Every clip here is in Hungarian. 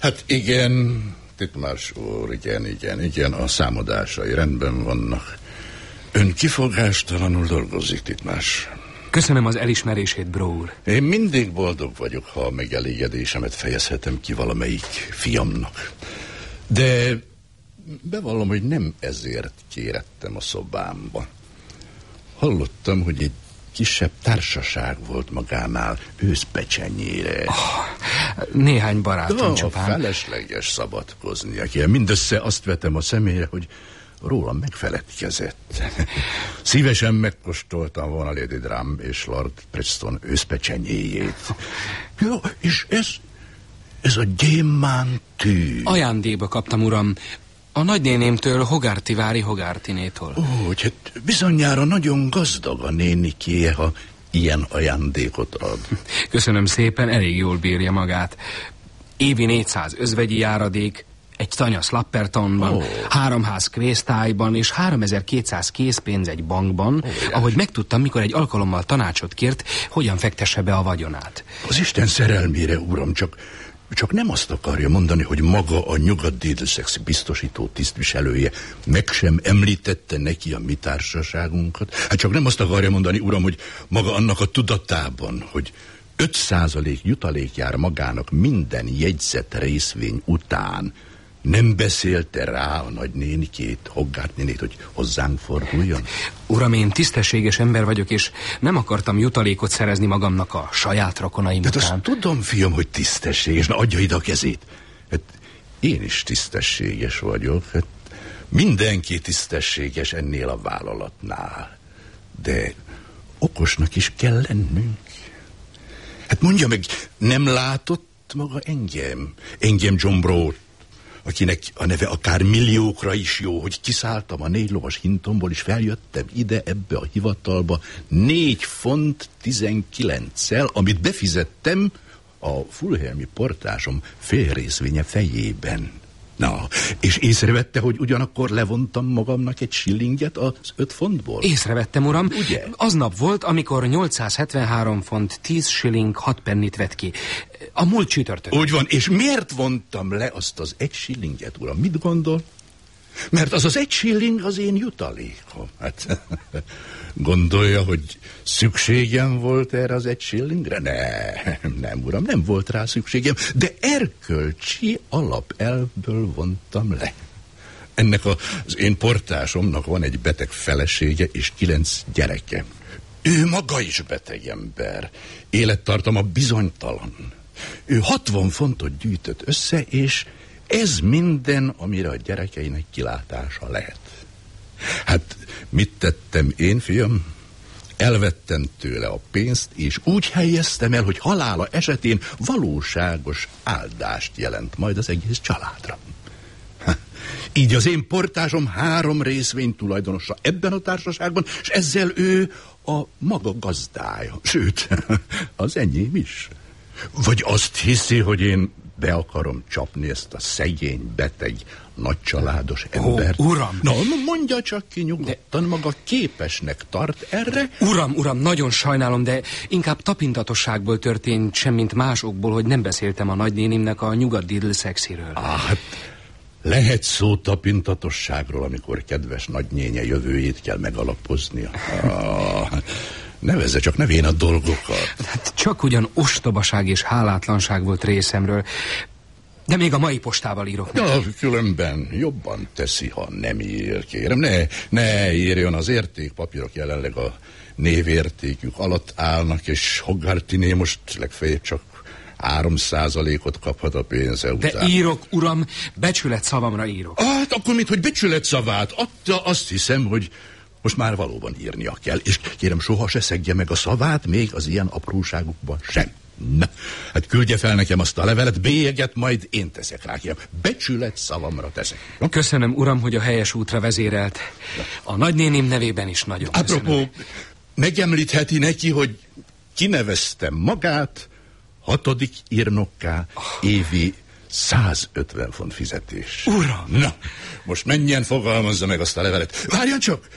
Hát igen, Titmárs úr, igen, a számadásai rendben vannak. Ön kifogástalanul dolgozik, Titmárs. Köszönöm az elismerését, Bro úr. Én mindig boldog vagyok, ha a megelégedésemet fejezhetem ki valamelyik fiamnak. De bevallom, hogy nem ezért kérettem a szobámba. Hallottam, hogy egy kisebb társaság volt magánál őszpecsenyére. Néhány barátom csupán. Felesleges szabadkoznia kell. Mindössze azt vetem a személyre, hogy rólam megfeledkezett. Szívesen megkóstoltam volna Lady Drum és Lord Preston őszpecsenyéjét. Ja, és ez a gyémántű. Ajándékba kaptam, uram. A nagynénémtől, Hogarty-vári Hogartynétól. Ó, hát bizonyára nagyon gazdag a nénikéje, ha ilyen ajándékot ad. Köszönöm szépen, elég jól bírja magát. Évi 400 özvegyi járadék, egy tanya Slappertonban, 3 ház kvésztályban és 3200 készpénz egy bankban, ahogy megtudtam, mikor egy alkalommal tanácsot kért, hogyan fektesse be a vagyonát. Az Isten szerelmére, uram, csak nem azt akarja mondani, hogy maga a Nyugat-Middlesex biztosító tisztviselője meg sem említette neki a mi társaságunkat. Hát csak nem azt akarja mondani, uram, hogy maga annak a tudatában, hogy 5% jutalék jár magának minden jegyzett részvény után, nem beszélte rá a nagynénikét, Hogarty-nénét, hogy hozzánk forduljon? Uram, én tisztességes ember vagyok, és nem akartam jutalékot szerezni magamnak a saját rokonaim után. Hát azt tudom, fiam, hogy tisztességes. Na, adja ide a kezét. Hát én is tisztességes vagyok. Hát mindenki tisztességes ennél a vállalatnál. De okosnak is kell lennünk. Hát mondja meg, nem látott maga engem John Broad, akinek a neve akár milliókra is jó, hogy kiszálltam a 4 lovas hintomból, és feljöttem ide, ebbe a hivatalba 4 font 19-szel, amit befizettem a Fulhami portásom félrészvénye fejében. Na, és észrevette, hogy ugyanakkor levontam magamnak egy shillinget az 5 fontból? Észrevettem, uram. Ugye? Aznap volt, amikor 873 font 10 shilling 6 pennit vett ki. A múlt csütörtökön. Úgy van, és miért vontam le azt az 1 shillinget, uram? Mit gondol? Mert az 1 shilling az én jutalékom. Hát gondolja, hogy szükségem volt erre az 1 shillingre? Nem, uram, nem volt rá szükségem, de erkölcsi alapelvből vontam le. Ennek az én portásomnak van egy beteg felesége és 9 gyereke. Ő maga is beteg ember. Élettartama bizonytalan. Ő 60 fontot gyűjtött össze, és ez minden, amire a gyerekeinek kilátása lehet. Hát mit tettem én, fiam? Elvettem tőle a pénzt, és úgy helyeztem el, hogy halála esetén valóságos áldást jelent majd az egész családra. Így az én portásom 3 részvény tulajdonosa ebben a társaságban, és ezzel ő a maga gazdája. Sőt, az enyém is. Vagy azt hiszi, hogy én be akarom csapni ezt a szegény, beteg, nagycsaládos embert? Uram! Na, mondja csak ki nyugodtan, maga képesnek tart erre? Uram, nagyon sajnálom, de inkább tapintatosságból történt, semmint más okból, hogy nem beszéltem a nagynénimnek a Nyugat-Middlesexről. Hát lehet szó tapintatosságról, amikor kedves nagynénye jövőjét kell megalapoznia. Nevezze csak nevén a dolgokat. Hát csak ugyan ostobaság és hálátlanság volt részemről, de még a mai postával írok neki. Ja, különben jobban teszi, ha nem ír, kérem. Ne írjon, az értékpapírok jelenleg a névértékük alatt állnak, és Hogartyné most legfeljebb csak 3%-ot kaphat a pénze után. De írok, uram, becsület szavamra írok. Hát akkor mit, hogy becsület szavát adta, azt hiszem, hogy most már valóban írnia kell, és kérem, soha se szegje meg a szavát, még az ilyen apróságukban sem. Na, hát küldje fel nekem azt a levelet, bélyeget majd én teszek rá, kérem. Becsület szavamra teszek. No? Köszönöm, uram, hogy a helyes útra vezérelt. A nagynéném nevében is nagyon köszönöm. Apropó, megemlítheti neki, hogy kineveztem magát 6. írnokká, évi 150 font fizetés. Uram! Na, most menjen, fogalmazza meg azt a levelet. Várjon csak!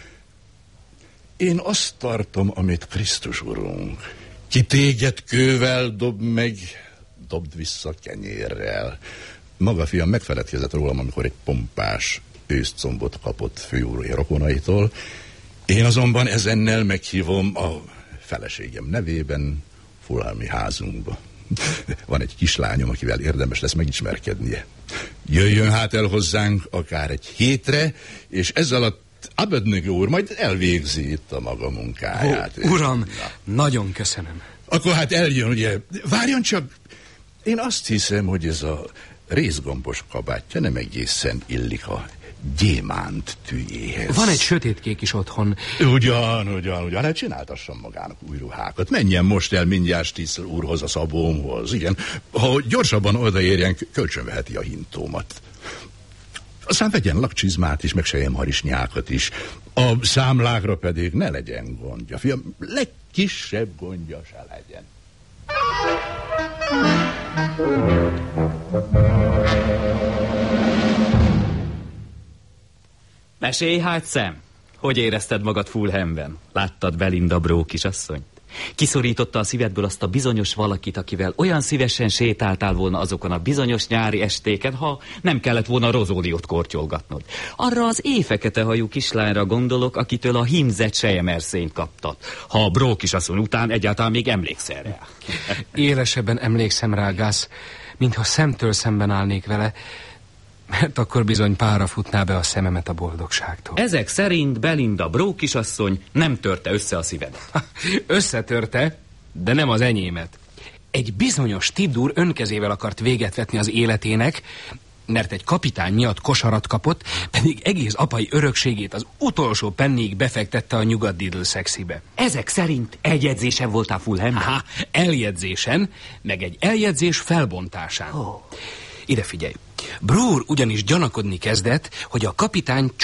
Én azt tartom, amit Krisztus urunk. Ki téged kővel dob meg, dobd vissza kenyérrel. Maga fiam megfeledkezett rólam, amikor egy pompás őszcombot kapott főúri rokonaitól. Én azonban ezennel meghívom a feleségem nevében Fulhalmi házunkba. Van egy kislányom, akivel érdemes lesz megismerkednie. Jöjjön hát el hozzánk akár egy hétre, és ez alatt Abednego úr majd elvégzi itt a maga munkáját. Uram, nagyon köszönöm. Akkor hát eljön, ugye? Várjon csak! Én azt hiszem, hogy ez a rézgombos kabátja nem egészen illik a gyémánt tüjéhez. Van egy sötétkék is otthon. Ugyan, hát csináltasson magának új ruhákat. Menjen most el mindjárt Stiszl úrhoz, a szabómhoz. Igen, ha gyorsabban odaérjen, kölcsönveheti a hintómat. Aztán vegyen lakcsizmát is, meg selyemharisnyákat is. A számlákra pedig ne legyen gondja. Fiam, legkisebb gondja se legyen. Mesélj hát, Sam! Hogy érezted magad Fulhamben? Láttad Belinda Brooke kisasszonyt? Kiszorította a szívedből azt a bizonyos valakit, akivel olyan szívesen sétáltál volna azokon a bizonyos nyári estéken, ha nem kellett volna rozódiót kortyolgatnod. Arra az éjfekete hajú kislányra gondolok, akitől a hímzett selyemmerszényt kaptad. Ha a Brooke kisasszony után egyáltalán még emlékszel rá. Élesebben emlékszem rá, Gus, mintha szemtől szemben állnék vele, mert akkor bizony pára futná be a szememet a boldogságtól. Ezek szerint Belinda Brooke kisasszony nem törte össze a szívedet. Összetörte, de nem az enyémet. Egy bizonyos Tibdur önkezével akart véget vetni az életének, mert egy kapitány miatt kosarat kapott, pedig egész apai örökségét az utolsó pennig befektette a Nyugat-Diddlesexibe. Ezek szerint eljegyzésen voltál Fulhamben? Aha, eljegyzésen, meg egy eljegyzés felbontásán. Ide figyelj. Brewer ugyanis gyanakodni kezdett, hogy a kapitány